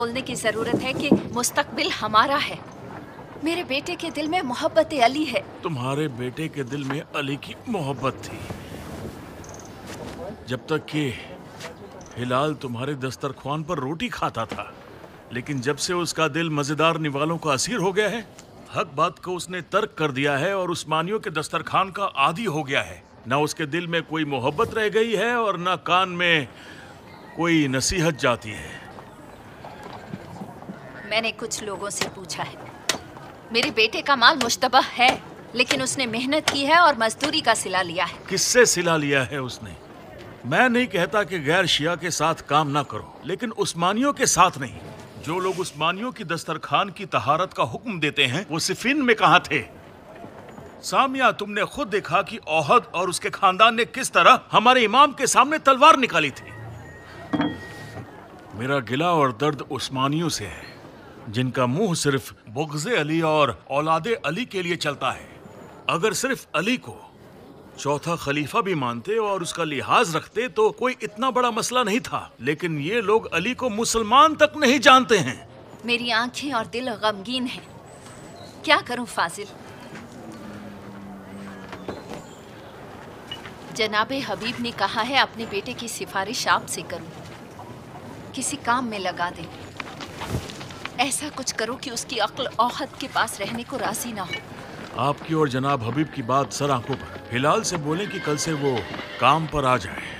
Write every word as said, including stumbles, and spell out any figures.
बोलने की जरूरत है कि मुस्तकबिल हमारा है। मेरे बेटे के दिल में मोहब्बत अली है। तुम्हारे बेटे के दिल में अली की मोहब्बत थी जब तक कि हिलाल तुम्हारे दस्तरख्वान पर रोटी खाता था, लेकिन जब से उसका दिल मजेदार निवालों का असीर हो गया है, हक बात को उसने तर्क कर दिया है और उस्मानियों के दस्तरखान का आदी हो गया है। ना उसके दिल में कोई मोहब्बत रह गई है और ना कान में कोई नसीहत जाती है। मैंने कुछ लोगों से पूछा है, मेरे बेटे का माल मुश्तबह है, लेकिन उसने मेहनत की है और मजदूरी का सिला लिया है। किससे सिला लिया है उसने? मैं नहीं कहता कि गैर शिया के साथ काम ना करो, लेकिन उस्मानियों के साथ नहीं। जो लोग उस्मानियों की दस्तरखान की तहारत का हुक्म देते हैं वो सिफिन में कहाँ थे? सामिया, तुमने खुद देखा कि ओहद और उसके खानदान ने किस तरह हमारे इमाम के सामने तलवार निकाली थी। मेरा गिला और दर्द उस्मानियों से है, जिनका मुंह सिर्फ बुग़्ज़े अली और औलादे अली के लिए चलता है। अगर सिर्फ अली को चौथा खलीफा भी मानते और उसका लिहाज रखते तो कोई इतना बड़ा मसला नहीं था, लेकिन ये लोग अली को मुसलमान तक नहीं जानते हैं। मेरी आंखें और दिल गमगीन हैं। क्या करूं फाजिल? जनाबे हबीब ने कहा है अपने बेटे की सिफारिश आपसे करूं, किसी काम में लगा दे। ऐसा कुछ करो कि उसकी अक्ल औहद के पास रहने को राजी ना हो। आपकी और जनाब हबीब की बात सर आंखों पर। हिलाल से बोलें कि कल से वो काम पर आ जाए।